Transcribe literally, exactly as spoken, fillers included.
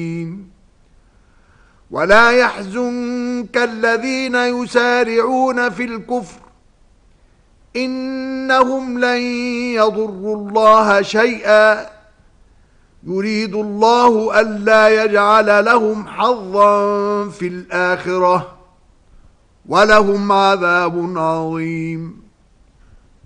ولا يحزنك الذين يسارعون في الكفر إنهم لن يضروا الله شيئا يريد الله ألا يجعل لهم حظا في الآخرة ولهم عذاب عظيم